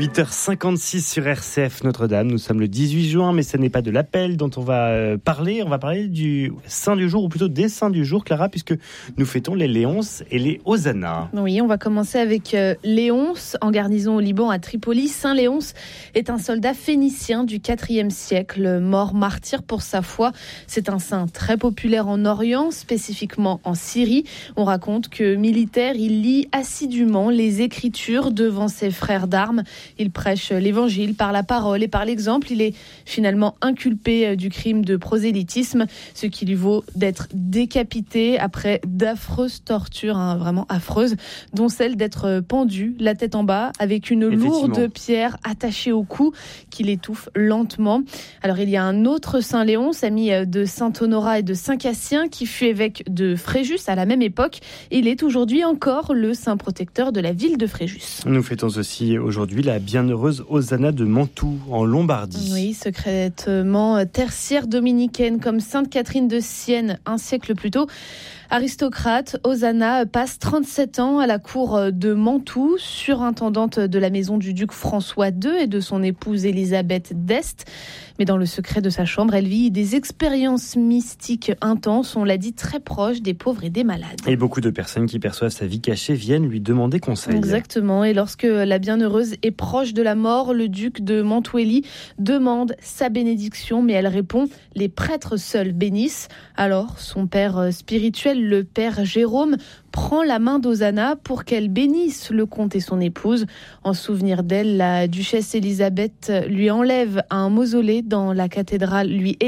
8h56 sur RCF Notre-Dame. Nous sommes le 18 juin, mais ce n'est pas de l'appel dont on va parler. On va parler du saint du jour, ou plutôt des saints du jour, Clara, puisque nous fêtons les Léonce et les Hosanna. Oui, on va commencer avec Léonce, en garnison au Liban à Tripoli. Saint Léonce est un soldat phénicien du IVe siècle, mort martyr pour sa foi. C'est un saint très populaire en Orient, spécifiquement en Syrie. On raconte que militaire, il lit assidûment les Écritures devant ses frères d'armes. Il prêche l'évangile par la parole et par l'exemple. Il est finalement inculpé du crime de prosélytisme, ce qui lui vaut d'être décapité après d'affreuses tortures, vraiment affreuses, dont celle d'être pendu, la tête en bas, avec une lourde pierre attachée au cou qui l'étouffe lentement. Alors il y a un autre Saint Léonce, ami de Saint Honorat et de Saint Cassien, qui fut évêque de Fréjus à la même époque. Il est aujourd'hui encore le saint protecteur de la ville de Fréjus. Nous fêtons aussi aujourd'hui la bienheureuse Hosanna de Mantoue, en Lombardie. Oui, secrètement tertiaire dominicaine, comme Sainte Catherine de Sienne un siècle plus tôt. Aristocrate, Hosanna passe 37 ans à la cour de Mantoue, surintendante de la maison du duc François II et de son épouse Élisabeth d'Este. Mais dans le secret de sa chambre, elle vit des expériences mystiques intenses, on l'a dit, très proches des pauvres et des malades. Et beaucoup de personnes qui perçoivent sa vie cachée viennent lui demander conseil. Exactement, et lorsque la bienheureuse est proche de la mort, le duc de Mantuelli demande sa bénédiction, mais elle répond « Les prêtres seuls bénissent ». Alors, son père spirituel, le père Jérôme, prend la main d'Hosanna pour qu'elle bénisse le comte et son épouse. En souvenir d'elle, la duchesse Élisabeth lui élève un mausolée dans la cathédrale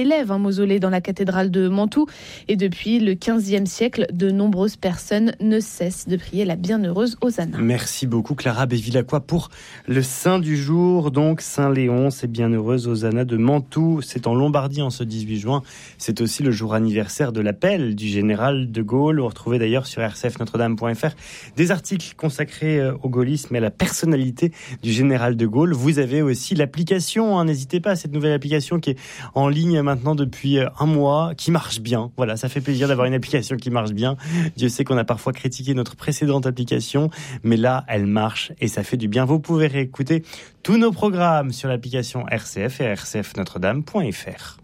de Mantoue. Et depuis le XVe siècle, de nombreuses personnes ne cessent de prier la bienheureuse Hosanna. Merci beaucoup Clara Bévilacqua pour le saint du jour, donc Saint Léonce et bienheureuse Hosanna de Mantoue. C'est en Lombardie en ce 18 juin. C'est aussi le jour anniversaire de l'appel du général de Gaulle. Vous retrouvez d'ailleurs sur rcfnotredame.fr des articles consacrés au gaullisme et à la personnalité du général de Gaulle. Vous avez aussi l'application, n'hésitez pas à cette nouvelle application qui est en ligne maintenant depuis un mois, qui marche bien. Voilà, ça fait plaisir d'avoir une application qui marche bien. Dieu sait qu'on a parfois critiqué notre précédente application, mais là, elle marche et ça fait du bien. Vous pouvez réécouter tous nos programmes sur l'application RCF et rcfnotredame.fr.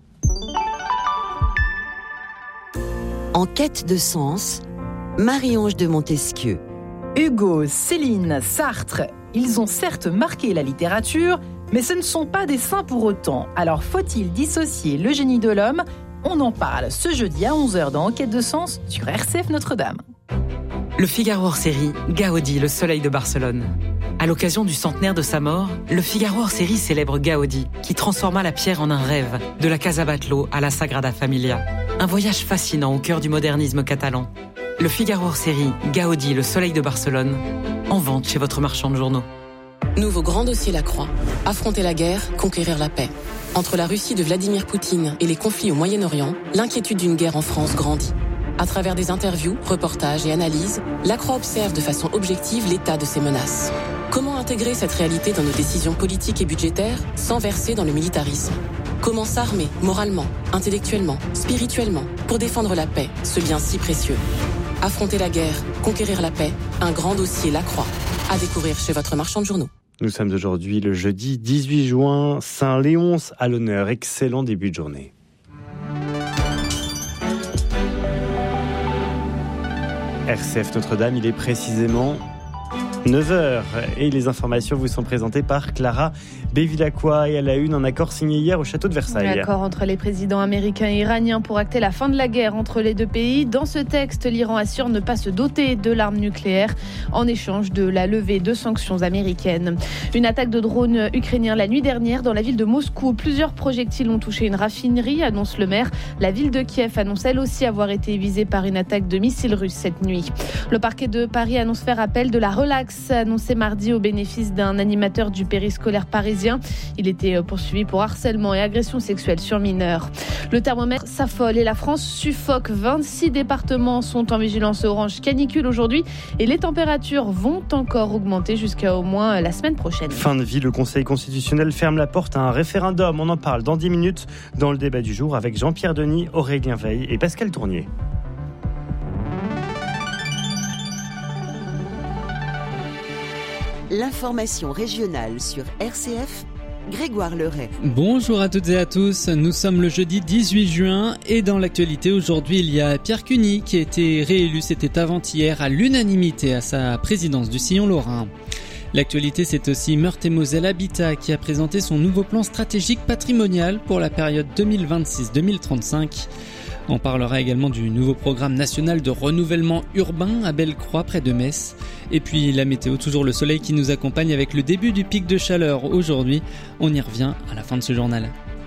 En quête de sens, Marie-Ange de Montesquieu. Hugo, Céline, Sartre, ils ont certes marqué la littérature, mais ce ne sont pas des saints pour autant. Alors faut-il dissocier le génie de l'homme ? On en parle ce jeudi à 11h dans En quête de sens sur RCF Notre-Dame. Le Figaro hors série, Gaudi, le soleil de Barcelone. À l'occasion du centenaire de sa mort, le Figaro hors série célèbre Gaudi, qui transforma la pierre en un rêve, de la Casa Batlló à la Sagrada Familia. Un voyage fascinant au cœur du modernisme catalan. Le Figaro hors série, Gaudi, le soleil de Barcelone, en vente chez votre marchand de journaux. Nouveau grand dossier La Croix. Affronter la guerre, conquérir la paix. Entre la Russie de Vladimir Poutine et les conflits au Moyen-Orient, l'inquiétude d'une guerre en France grandit. À travers des interviews, reportages et analyses, La Croix observe de façon objective l'état de ces menaces. Comment intégrer cette réalité dans nos décisions politiques et budgétaires sans verser dans le militarisme ? Comment s'armer moralement, intellectuellement, spirituellement pour défendre la paix, ce bien si précieux ? Affronter la guerre, conquérir la paix, un grand dossier La Croix. À découvrir chez votre marchand de journaux. Nous sommes aujourd'hui le jeudi 18 juin, Saint Léonce à l'honneur. Excellent début de journée. RCF Notre-Dame, il est précisément 9h et les informations vous sont présentées par Clara Bévilacqua et à la une, un accord signé hier au château de Versailles. L'accord entre les présidents américains et iraniens pour acter la fin de la guerre entre les deux pays. Dans ce texte, l'Iran assure ne pas se doter de l'arme nucléaire en échange de la levée de sanctions américaines. Une attaque de drone ukrainien la nuit dernière dans la ville de Moscou. Plusieurs projectiles ont touché une raffinerie, annonce le maire. La ville de Kiev annonce elle aussi avoir été visée par une attaque de missiles russes cette nuit. Le parquet de Paris annonce faire appel de la relaxe annoncé mardi au bénéfice d'un animateur du périscolaire parisien. Il était poursuivi pour harcèlement et agression sexuelle sur mineurs. Le thermomètre s'affole et la France suffoque. 26 départements sont en vigilance orange canicule aujourd'hui et les températures vont encore augmenter jusqu'à au moins la semaine prochaine. Fin de vie, le Conseil constitutionnel ferme la porte à un référendum. On en parle dans 10 minutes dans le débat du jour avec Jean-Pierre Denis, Aurélien Veil et Pascal Tournier. L'information régionale sur RCF, Grégoire Leray. Bonjour à toutes et à tous, nous sommes le jeudi 18 juin et dans l'actualité aujourd'hui il y a Pierre Cuny qui a été réélu, c'était avant-hier, à l'unanimité à sa présidence du Sillon Lorrain. L'actualité c'est aussi Meurthe-et-Moselle Habitat qui a présenté son nouveau plan stratégique patrimonial pour la période 2026-2035. On parlera également du nouveau programme national de renouvellement urbain à Bellecroix près de Metz. Et puis la météo, toujours le soleil qui nous accompagne avec le début du pic de chaleur aujourd'hui. On y revient à la fin de ce journal.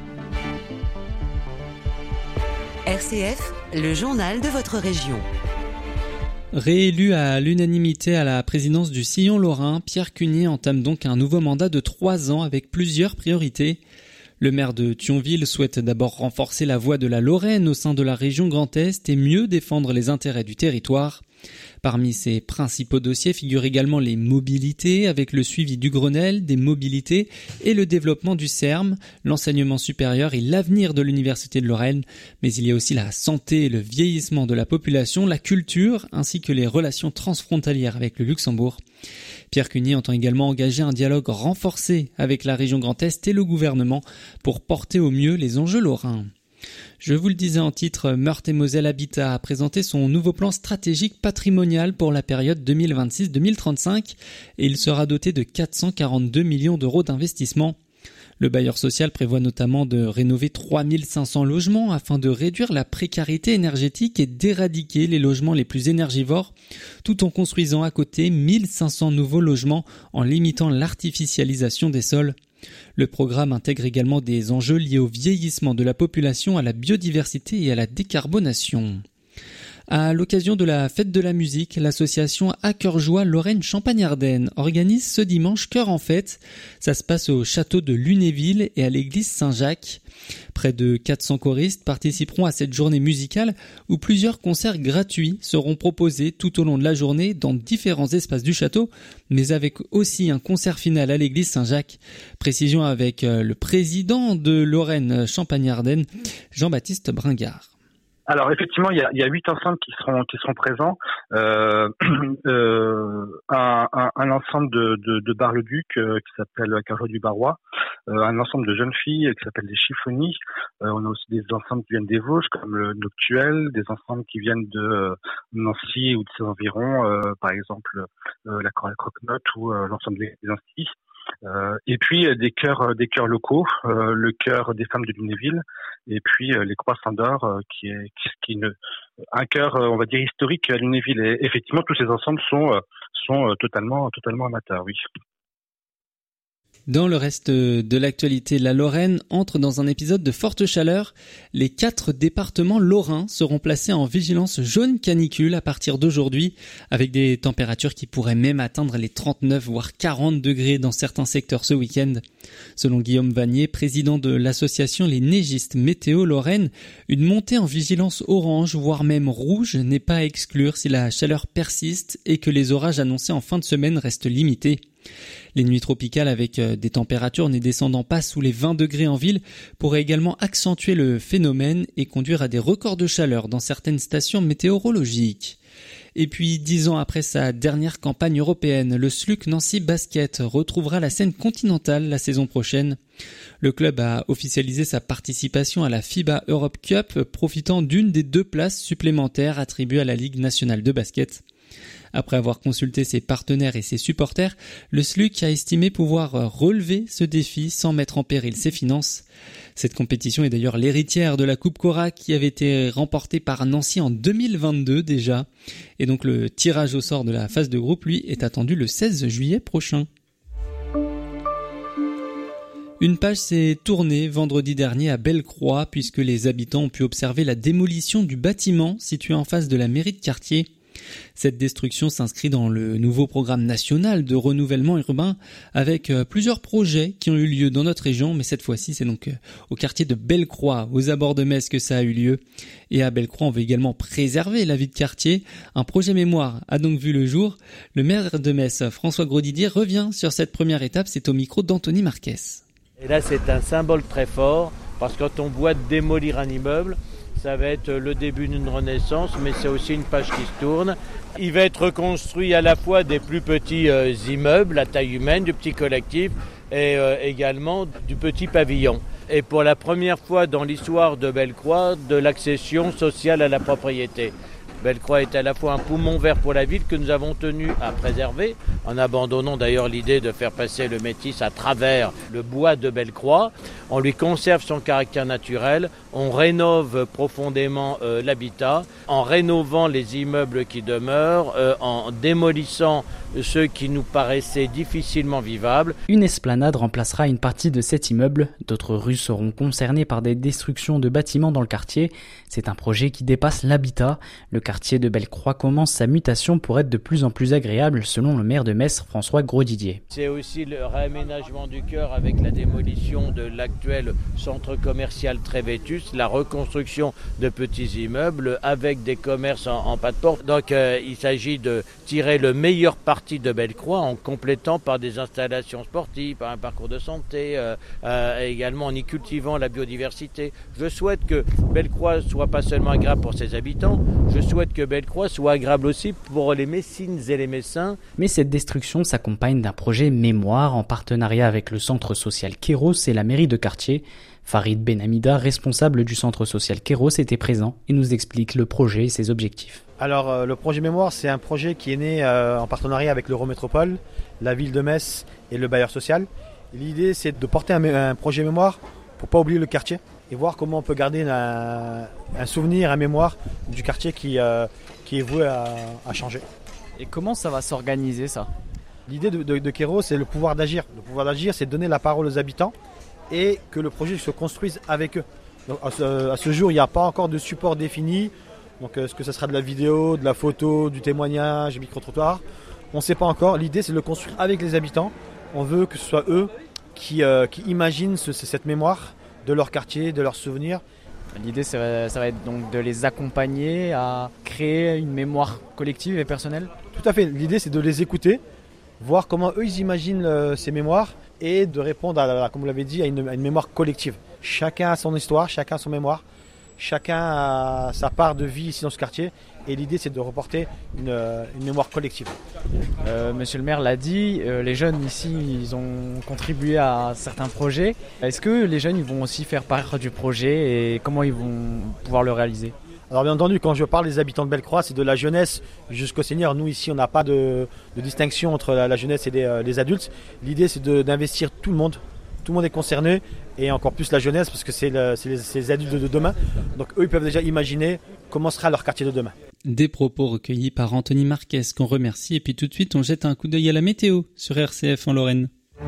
RCF, le journal de votre région. Réélu à l'unanimité à la présidence du Sillon Lorrain, Pierre Cuny entame donc un nouveau mandat de 3 ans avec plusieurs priorités. Le maire de Thionville souhaite d'abord renforcer la voix de la Lorraine au sein de la région Grand Est et mieux défendre les intérêts du territoire. Parmi ses principaux dossiers figurent également les mobilités avec le suivi du Grenelle, des mobilités et le développement du CERM, l'enseignement supérieur et l'avenir de l'Université de Lorraine. Mais il y a aussi la santé et le vieillissement de la population, la culture ainsi que les relations transfrontalières avec le Luxembourg. Pierre Cuny entend également engager un dialogue renforcé avec la région Grand Est et le gouvernement pour porter au mieux les enjeux lorrains. Je vous le disais en titre, Meurthe-et-Moselle Habitat a présenté son nouveau plan stratégique patrimonial pour la période 2026-2035 et il sera doté de 442 millions d'euros d'investissement. Le bailleur social prévoit notamment de rénover 3500 logements afin de réduire la précarité énergétique et d'éradiquer les logements les plus énergivores, tout en construisant à côté 1500 nouveaux logements en limitant l'artificialisation des sols. Le programme intègre également des enjeux liés au vieillissement de la population, à la biodiversité et à la décarbonation. À l'occasion de la fête de la musique, l'association À Cœur Joie Lorraine Champagne-Ardenne organise ce dimanche Cœur en fête. Ça se passe au château de Lunéville et à l'église Saint-Jacques. Près de 400 choristes participeront à cette journée musicale où plusieurs concerts gratuits seront proposés tout au long de la journée dans différents espaces du château, mais avec aussi un concert final à l'église Saint-Jacques. Précision avec le président de Lorraine Champagne-Ardenne, Jean-Baptiste Bringard. Alors effectivement, il y a 8 ensembles qui seront présents. Un ensemble de Bar-le-Duc qui s'appelle la Carreau du Barrois, un ensemble de jeunes filles qui s'appelle les Chiffonnies. On a aussi des ensembles qui viennent des Vosges comme le Noctuel, des ensembles qui viennent de Nancy ou de ses environs, par exemple la chorale Croque-Note ou l'ensemble des Instis. Et puis des chœurs locaux, le chœur des femmes de Lunéville, et puis les Croissants d'Or, qui est un chœur, on va dire, historique à Lunéville. Et effectivement, tous ces ensembles sont totalement amateurs, oui. Dans le reste de l'actualité, la Lorraine entre dans un épisode de forte chaleur. Les 4 départements lorrains seront placés en vigilance jaune canicule à partir d'aujourd'hui, avec des températures qui pourraient même atteindre les 39 voire 40 degrés dans certains secteurs ce week-end. Selon Guillaume Vanier, président de l'association Les Neigistes Météo Lorraine, une montée en vigilance orange voire même rouge n'est pas à exclure si la chaleur persiste et que les orages annoncés en fin de semaine restent limités. Les nuits tropicales avec des températures ne descendant pas sous les 20 degrés en ville pourraient également accentuer le phénomène et conduire à des records de chaleur dans certaines stations météorologiques. Et puis, 10 ans après sa dernière campagne européenne, le SLUC Nancy Basket retrouvera la scène continentale la saison prochaine. Le club a officialisé sa participation à la FIBA Europe Cup, profitant d'une des 2 places supplémentaires attribuées à la Ligue nationale de basket. Après avoir consulté ses partenaires et ses supporters, le SLUC a estimé pouvoir relever ce défi sans mettre en péril ses finances. Cette compétition est d'ailleurs l'héritière de la Coupe Cora qui avait été remportée par Nancy en 2022 déjà. Et donc le tirage au sort de la phase de groupe, lui, est attendu le 16 juillet prochain. Une page s'est tournée vendredi dernier à Bellecroix puisque les habitants ont pu observer la démolition du bâtiment situé en face de la mairie de quartier. Cette destruction s'inscrit dans le nouveau programme national de renouvellement urbain avec plusieurs projets qui ont eu lieu dans notre région, mais cette fois-ci c'est donc au quartier de Bellecroix, aux abords de Metz que ça a eu lieu. Et à Bellecroix, on veut également préserver la vie de quartier. Un projet mémoire a donc vu le jour. Le maire de Metz, François Grosdidier, revient sur cette première étape, c'est au micro d'Anthony Marquès. Et là c'est un symbole très fort, parce que quand on voit démolir un immeuble, Ça va être le début d'une renaissance, mais c'est aussi une page qui se tourne. Il va être reconstruit à la fois des plus petits immeubles à taille humaine, du petit collectif, et également du petit pavillon. Et pour la première fois dans l'histoire de Bellecroix, de l'accession sociale à la propriété. Bellecroix est à la fois un poumon vert pour la ville que nous avons tenu à préserver, en abandonnant d'ailleurs l'idée de faire passer le métis à travers le bois de Bellecroix. On lui conserve son caractère naturel, on rénove profondément l'habitat, en rénovant les immeubles qui demeurent, en démolissant ceux qui nous paraissaient difficilement vivables. Une esplanade remplacera une partie de cet immeuble. D'autres rues seront concernées par des destructions de bâtiments dans le quartier. C'est un projet qui dépasse l'habitat. Le quartier de Bellecroix commence sa mutation pour être de plus en plus agréable, selon le maire de Metz, François Grosdidier. C'est aussi le réaménagement du cœur avec la démolition de l'actuel centre commercial très vétuste, la reconstruction de petits immeubles avec des commerces en pas de porte. Donc il s'agit de tirer le meilleur parti de Bellecroix en complétant par des installations sportives, par un parcours de santé, également en y cultivant la biodiversité. Je souhaite que Bellecroix soit pas seulement agréable pour ses habitants, je souhaite que Bellecroix soit agréable aussi pour les Messines et les Messins. Mais cette destruction s'accompagne d'un projet mémoire en partenariat avec le centre social Kéros et la mairie de quartier. Farid Benhamida, responsable du centre social Kéros, était présent et nous explique le projet et ses objectifs. Alors le projet Mémoire, c'est un projet qui est né en partenariat avec l'Eurométropole, la ville de Metz et le bailleur social. Et l'idée, c'est de porter un projet Mémoire pour ne pas oublier le quartier et voir comment on peut garder un souvenir, un mémoire du quartier qui est voué à changer. Et comment ça va s'organiser ça ? L'idée de Kéros, c'est le pouvoir d'agir. Le pouvoir d'agir, c'est de donner la parole aux habitants et que le projet se construise avec eux. Donc, à ce jour, il n'y a pas encore de support défini. Donc est-ce que ça sera de la vidéo, de la photo, du témoignage, du micro-trottoir ? On ne sait pas encore. L'idée, c'est de le construire avec les habitants. On veut que ce soit eux qui imaginent cette mémoire de leur quartier, de leurs souvenirs. L'idée, ça va être donc de les accompagner à créer une mémoire collective et personnelle ? Tout à fait. L'idée, c'est de les écouter, voir comment eux, ils imaginent ces mémoires et de répondre, comme vous l'avez dit, à une mémoire collective. Chacun a son histoire, chacun a son mémoire. Chacun a sa part de vie ici dans ce quartier et l'idée c'est de reporter une mémoire collective. Monsieur le maire l'a dit, les jeunes ici ils ont contribué à certains projets. Est-ce que les jeunes ils vont aussi faire part du projet et comment ils vont pouvoir le réaliser ? Alors bien entendu, quand je parle des habitants de Bellecroix, c'est de la jeunesse jusqu'aux seniors. Nous ici on n'a pas de distinction entre la jeunesse et les adultes. L'idée c'est d'investir tout le monde. Tout le monde est concerné et encore plus la jeunesse parce que c'est les adultes de demain. Donc eux ils peuvent déjà imaginer comment sera leur quartier de demain. Des propos recueillis par Anthony Marquez qu'on remercie et puis tout de suite on jette un coup d'œil à la météo sur RCF en Lorraine.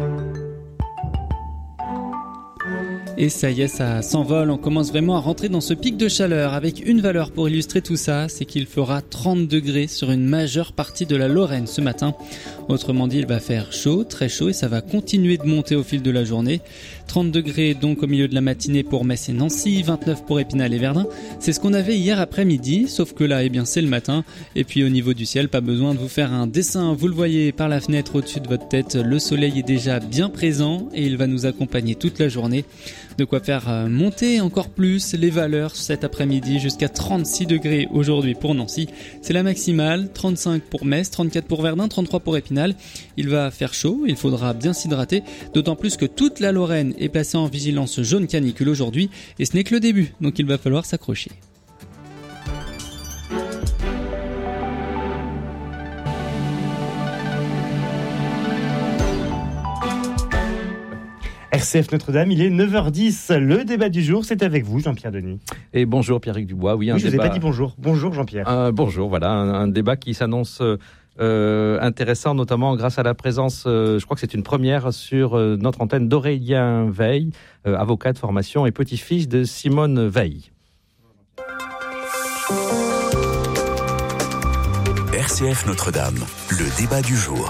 Et ça y est, ça s'envole, on commence vraiment à rentrer dans ce pic de chaleur avec une valeur pour illustrer tout ça, c'est qu'il fera 30 degrés sur une majeure partie de la Lorraine ce matin. Autrement dit, il va faire chaud, très chaud et ça va continuer de monter au fil de la journée. 30 degrés donc au milieu de la matinée pour Metz et Nancy, 29 pour Épinal et Verdun. C'est ce qu'on avait hier après-midi, sauf que là, c'est le matin. Et puis au niveau du ciel, pas besoin de vous faire un dessin, vous le voyez par la fenêtre au-dessus de votre tête. Le soleil est déjà bien présent et il va nous accompagner toute la journée. De quoi faire monter encore plus les valeurs cet après-midi jusqu'à 36 degrés aujourd'hui pour Nancy. C'est la maximale, 35 pour Metz, 34 pour Verdun, 33 pour Épinal. Il va faire chaud, il faudra bien s'hydrater, d'autant plus que toute la Lorraine est placée en vigilance jaune canicule aujourd'hui et ce n'est que le début, donc il va falloir s'accrocher. RCF Notre-Dame, il est 9h10. Le débat du jour, c'est avec vous, Jean-Pierre Denis. Et bonjour Pierrick Dubois. Oui, je ne vous ai pas dit bonjour. Bonjour Jean-Pierre. Bonjour, voilà, un débat qui s'annonce intéressant, notamment grâce à la présence, je crois que c'est une première sur notre antenne d'Aurélien Veil, avocat de formation et petit-fils de Simone Veil. RCF Notre-Dame, le débat du jour.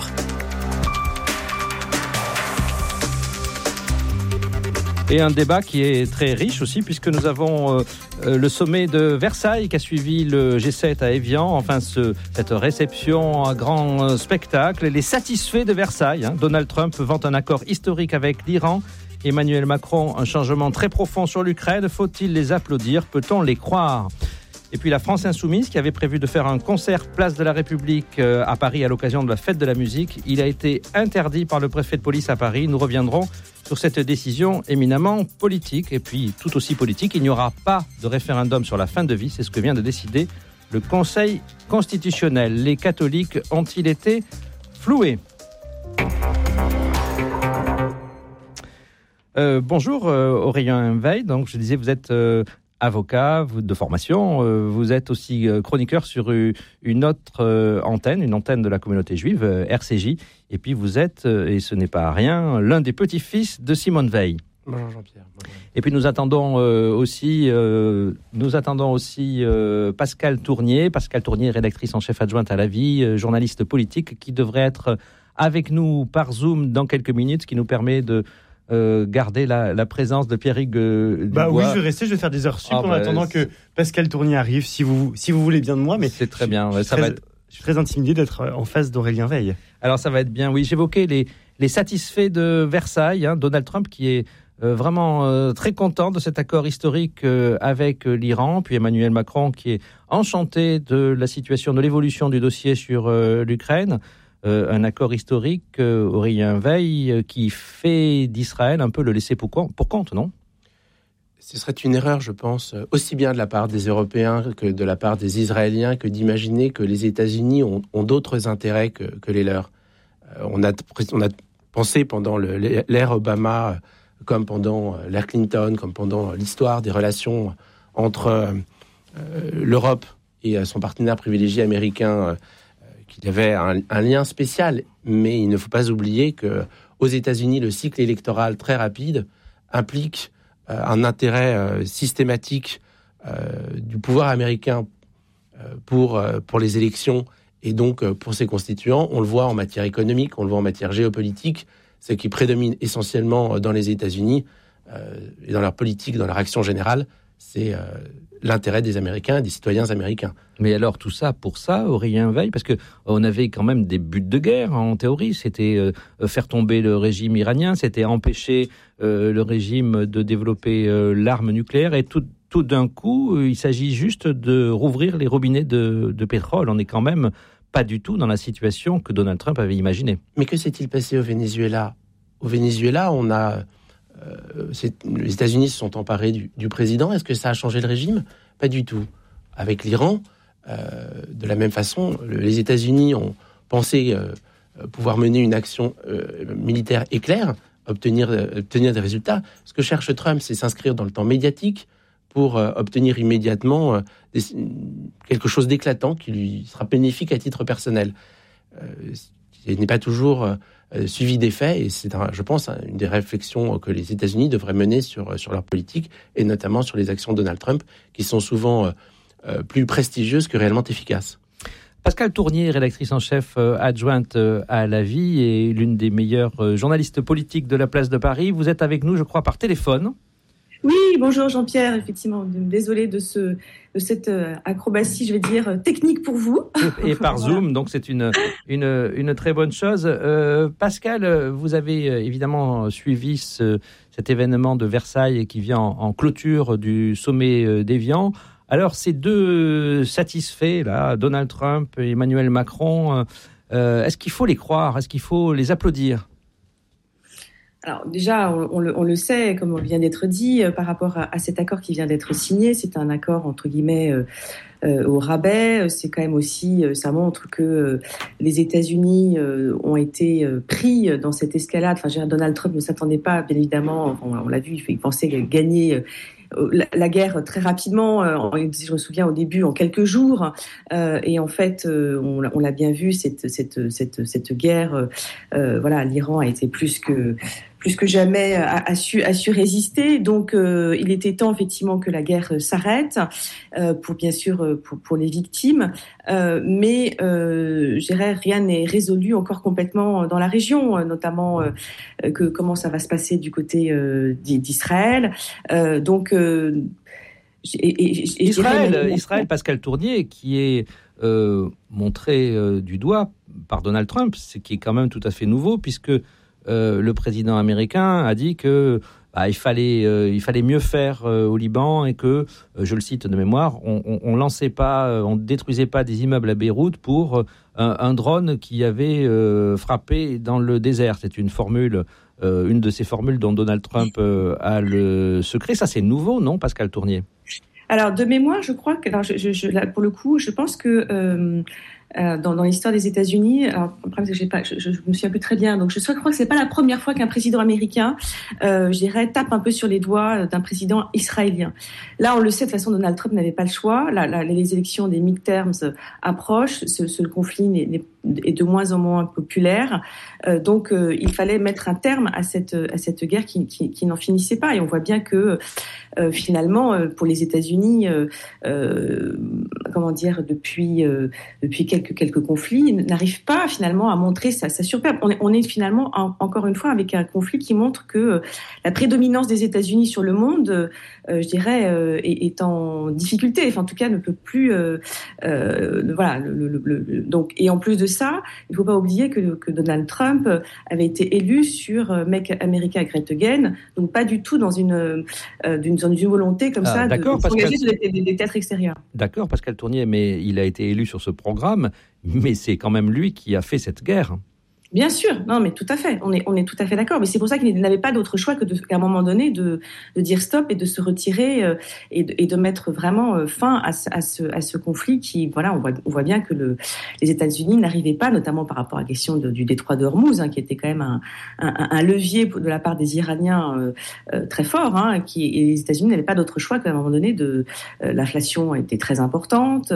Et un débat qui est très riche aussi, puisque nous avons le sommet de Versailles qui a suivi le G7 à Évian. Enfin, cette réception à grand spectacle. Les satisfaits de Versailles. Donald Trump vante un accord historique avec l'Iran Emmanuel Macron, un changement très profond sur l'Ukraine. Faut-il les applaudir? Peut-on les croire? Et puis la France Insoumise qui avait prévu de faire un concert place de la République à Paris à l'occasion de la fête de la musique. Il a été interdit par le préfet de police à Paris. Nous reviendrons sur cette décision éminemment politique. Et puis tout aussi politique, il n'y aura pas de référendum sur la fin de vie. C'est ce que vient de décider le Conseil constitutionnel. Les catholiques ont-ils été floués? Bonjour Aurélien Veil. Donc je disais, vous êtes avocat de formation, vous êtes aussi chroniqueur sur une autre antenne, une antenne de la communauté juive, RCJ, et puis vous êtes, et ce n'est pas rien, l'un des petits-fils de Simone Veil. Bonjour Jean-Pierre. Bonjour. Et puis nous attendons aussi Pascale Tournier, rédactrice en chef adjointe à La Vie, journaliste politique, qui devrait être avec nous par Zoom dans quelques minutes, ce qui nous permet de garder la présence de Pierrick Dubois. Oui, je vais rester, je vais faire des heures sup en attendant que Pascale Tournier arrive, si vous voulez bien de moi. Mais c'est très bien. Je suis très intimidé d'être en face d'Aurélien Veil. Alors ça va être bien, oui. J'évoquais les satisfaits de Versailles, Donald Trump qui est vraiment très content de cet accord historique avec l'Iran, puis Emmanuel Macron qui est enchanté de la situation, de l'évolution du dossier sur l'Ukraine. Un accord historique, Aurélien Veil, qui fait d'Israël un peu le laisser pour compte, non? Ce serait une erreur, je pense, aussi bien de la part des Européens que de la part des Israéliens, que d'imaginer que les États-Unis ont d'autres intérêts que les leurs. On a pensé pendant l'ère Obama, comme pendant l'ère Clinton, comme pendant l'histoire des relations entre l'Europe et son partenaire privilégié américain, qu'il y avait un lien spécial, mais il ne faut pas oublier qu'aux États-Unis, le cycle électoral très rapide implique un intérêt systématique du pouvoir américain pour les élections et donc pour ses constituants. On le voit en matière économique, on le voit en matière géopolitique, ce qui prédomine essentiellement dans les États-Unis et dans leur politique, dans leur action générale, c'est l'intérêt des Américains et des citoyens américains. Mais alors tout ça pour ça, Aurélien Veil, parce qu'on avait quand même des buts de guerre en théorie, c'était faire tomber le régime iranien, c'était empêcher le régime de développer l'arme nucléaire, et tout d'un coup, il s'agit juste de rouvrir les robinets de pétrole. On n'est quand même pas du tout dans la situation que Donald Trump avait imaginée. Mais que s'est-il passé au Venezuela? Au Venezuela, on a... les États-Unis se sont emparés du président. Est-ce que ça a changé le régime? Pas du tout. Avec l'Iran, de la même façon, les États-Unis ont pensé pouvoir mener une action militaire éclair, obtenir des résultats. Ce que cherche Trump, c'est s'inscrire dans le temps médiatique pour obtenir immédiatement quelque chose d'éclatant qui lui sera bénéfique à titre personnel. Il n'est pas toujours suivi des faits, et c'est, je pense, une des réflexions que les États-Unis devraient mener sur leur politique, et notamment sur les actions de Donald Trump, qui sont souvent plus prestigieuses que réellement efficaces. Pascale Tournier, rédactrice en chef adjointe à La Vie et l'une des meilleures journalistes politiques de la place de Paris. Vous êtes avec nous, je crois, par téléphone. Oui, bonjour Jean-Pierre, effectivement, désolé de cette acrobatie, je vais dire, technique pour vous. Et par Zoom, donc c'est une très bonne chose. Pascal, vous avez évidemment suivi cet événement de Versailles qui vient en clôture du sommet d'Évian. Alors, ces deux satisfaits, là, Donald Trump et Emmanuel Macron, est-ce qu'il faut les croire? Est-ce qu'il faut les applaudir? Alors déjà, on le sait, comme on vient d'être dit, par rapport à cet accord qui vient d'être signé, c'est un accord entre guillemets au rabais. C'est quand même aussi, ça montre que les États-Unis ont été pris dans cette escalade. Enfin, Donald Trump ne s'attendait pas, bien évidemment. On l'a vu, il pensait gagner la guerre très rapidement. Je me souviens au début en quelques jours, et en fait, on l'a bien vu, cette guerre. Voilà, l'Iran a été plus que jamais a su résister. Donc, il était temps effectivement que la guerre s'arrête, pour les victimes. Mais je dirais rien n'est résolu encore complètement dans la région, notamment comment ça va se passer du côté d'Israël. Israël, Pascal Tournier, qui est montré du doigt par Donald Trump, ce qui est quand même tout à fait nouveau, puisque le président américain a dit que il fallait mieux faire au Liban et que, je le cite de mémoire, on détruisait pas des immeubles à Beyrouth pour un drone qui avait frappé dans le désert. C'est une formule, une de ces formules dont Donald Trump a le secret. Ça, c'est nouveau, non, Pascal Tournier? Alors, de mémoire, je crois que, là, pour le coup, je pense que dans l'histoire des États-Unis, alors le problème c'est que je me souviens plus très bien, donc je crois que c'est pas la première fois qu'un président américain, je dirais, tape un peu sur les doigts d'un président israélien. Là, on le sait, de toute façon, Donald Trump n'avait pas le choix. Les élections des midterms approchent, ce conflit est de moins en moins populaire, donc il fallait mettre un terme à cette guerre qui n'en finissait pas. Et on voit bien que finalement, pour les États-Unis, depuis quelques conflits, n'arrive pas finalement à montrer sa superbe. On est finalement encore une fois avec un conflit qui montre que la prédominance des États-Unis sur le monde, je dirais, est en difficulté. Enfin, en tout cas, ne peut plus. Voilà. Donc, et en plus de ça, il ne faut pas oublier que Donald Trump avait été élu sur Make America Great Again, donc pas du tout dans une volonté comme ça de s'engager sur des théâtres extérieurs. D'accord, Pascal Tournier, mais il a été élu sur ce programme, mais c'est quand même lui qui a fait cette guerre. Bien sûr, non, mais tout à fait. On est tout à fait d'accord. Mais c'est pour ça qu'il n'avait pas d'autre choix qu'à un moment donné de dire stop et de se retirer et de mettre vraiment fin à ce conflit qui, voilà, on voit bien que les États-Unis n'arrivaient pas, notamment par rapport à la question du détroit d'Ormuz, qui était quand même un levier de la part des Iraniens très fort, et les États-Unis n'avaient pas d'autre choix qu'à un moment donné l'inflation était très importante.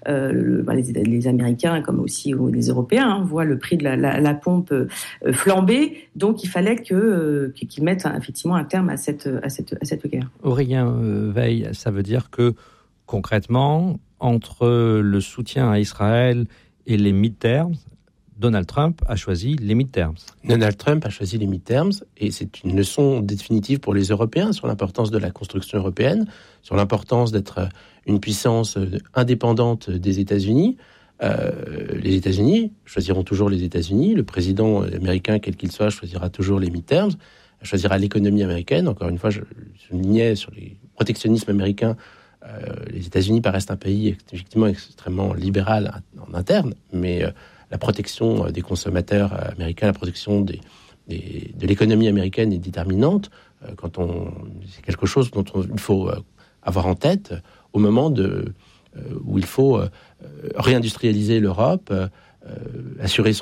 Les Américains, comme aussi les Européens, voient le prix de la pompe flambée, donc il fallait qu'ils mettent effectivement un terme à cette guerre. Aurélien Veil, ça veut dire que concrètement, entre le soutien à Israël et les midterms, Donald Trump a choisi les midterms. Donald Trump a choisi les midterms et c'est une leçon définitive pour les Européens sur l'importance de la construction européenne, sur l'importance d'être une puissance indépendante des États-Unis. Les États-Unis choisiront toujours les États-Unis. Le président américain, quel qu'il soit, choisira toujours les midterms, choisira l'économie américaine. Encore une fois, je soulignais sur le protectionnisme américain, les États-Unis paraissent un pays effectivement extrêmement libéral en interne, mais la protection des consommateurs américains, la protection de l'économie américaine est déterminante. C'est quelque chose dont il faut avoir en tête au moment où il faut réindustrialiser l'Europe, assurer